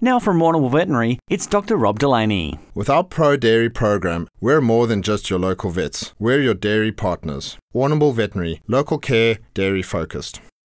Now from Warrnambool Veterinary, it's Dr. Rob Delaney. With our Pro Dairy program, we're more than just your local vets. We're your dairy partners. Warrnambool Veterinary, local care, dairy focused.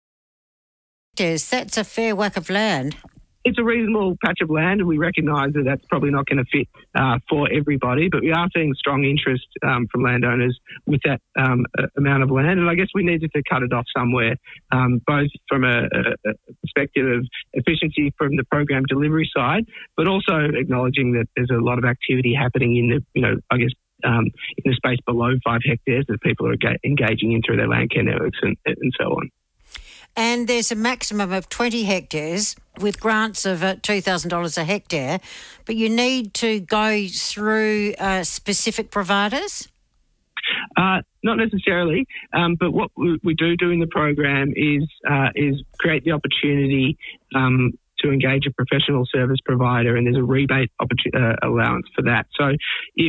That's a fair whack of land. It's a reasonable patch of land, and we recognise that that's probably not going to fit for everybody, but we are seeing strong interest from landowners with that amount of land, and I guess we needed to cut it off somewhere, both from a perspective of efficiency from the program delivery side, but also acknowledging that there's a lot of activity happening in the, in the space below 5 hectares that people are engaging in through their land care networks and so on. And there's a maximum of 20 hectares with grants of $2,000 a hectare, but you need to go through specific providers? Not necessarily, but what we do in the program is create the opportunity to engage a professional service provider, and there's a rebate allowance for that. So if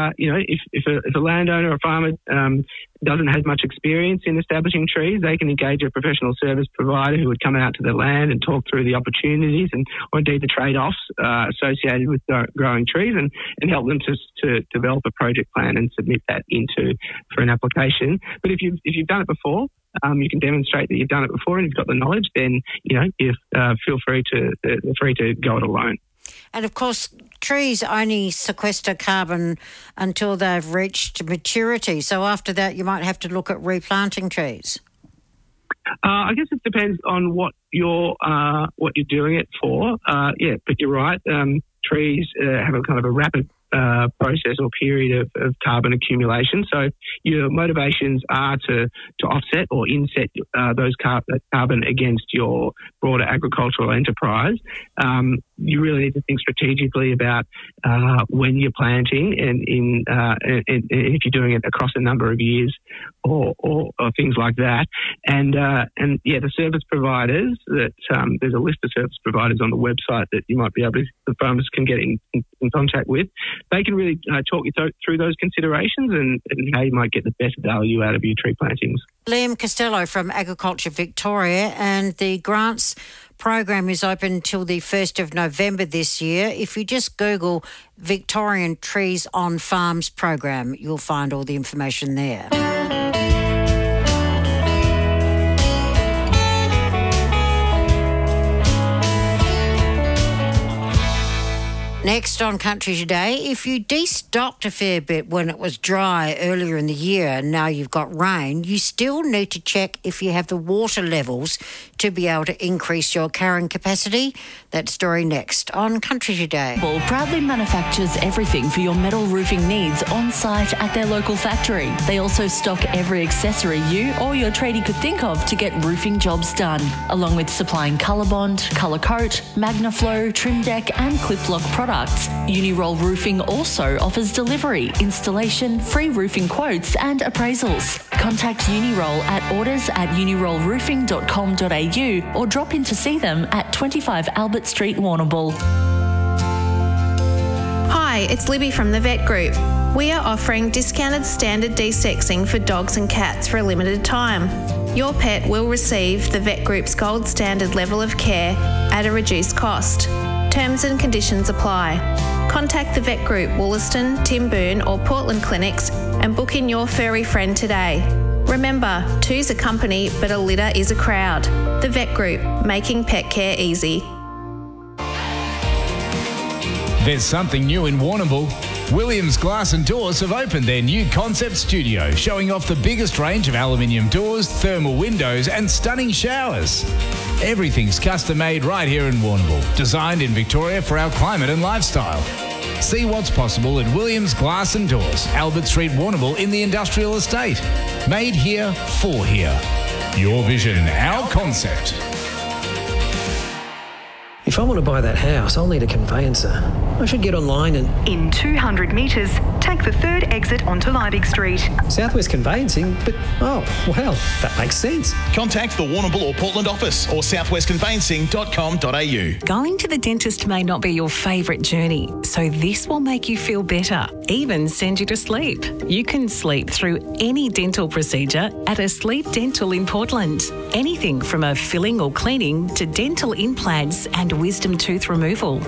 a landowner or farmer doesn't have much experience in establishing trees, they can engage a professional service provider who would come out to their land and talk through the opportunities or indeed the trade-offs associated with growing trees and help them to develop a project plan and submit that for an application. But if you've done it before, you can demonstrate that you've done it before and you've got the knowledge, then you feel free to go it alone. And of course, trees only sequester carbon until they've reached maturity. So after that, you might have to look at replanting trees. I guess it depends on what you're doing it for. But you're right. Trees have a kind of a rapid process or period of carbon accumulation. So your motivations are to offset or inset those carbon against your broader agricultural enterprise. You really need to think strategically about when you're planting and if you're doing it across a number of years or things like that. And the service providers that there's a list of service providers on the website that you might be able to, the farmers can get in contact with. They can really talk you through those considerations and how you might get the best value out of your tree plantings. Liam Costello from Agriculture Victoria, and the grants program is open till the 1st of November this year. If you just Google Victorian Trees on Farms program, you'll find all the information there. Next on Country Today, if you destocked a fair bit when it was dry earlier in the year and now you've got rain, you still need to check if you have the water levels to be able to increase your carrying capacity. That story next on Country Today. Well, proudly manufactures everything for your metal roofing needs on site at their local factory. They also stock every accessory you or your tradie could think of to get roofing jobs done, along with supplying Colorbond, Colour Coat, Magnaflow, Trim Deck and Clip Lock products. Uniroll Roofing also offers delivery, installation, free roofing quotes and appraisals. Contact Uniroll at orders@unirollroofing.com.au or drop in to see them at 25 Albert Street, Warrnambool. Hi, it's Libby from the Vet Group. We are offering discounted standard desexing for dogs and cats for a limited time. Your pet will receive the Vet Group's gold standard level of care at a reduced cost. Terms and conditions apply. Contact the Vet Group, Wollaston, Timboon or Portland clinics and book in your furry friend today. Remember, two's a company, but a litter is a crowd. The Vet Group, making pet care easy. There's something new in Warrnambool. Williams Glass and Doors have opened their new concept studio, showing off the biggest range of aluminium doors, thermal windows and stunning showers. Everything's custom made right here in Warrnambool, designed in Victoria for our climate and lifestyle. See what's possible at Williams Glass and Doors, Albert Street, Warrnambool in the Industrial Estate. Made here for here. Your vision, our concept. If I want to buy that house, I'll need a conveyancer. I should get online and... In 200 metres, take the third exit onto Liebig Street. Southwest Conveyancing? But, oh, well, that makes sense. Contact the Warrnambool or Portland office or southwestconveyancing.com.au. Going to the dentist may not be your favourite journey, so this will make you feel better, even send you to sleep. You can sleep through any dental procedure at a Sleep Dental in Portland. Anything from a filling or cleaning to dental implants and wisdom tooth removal.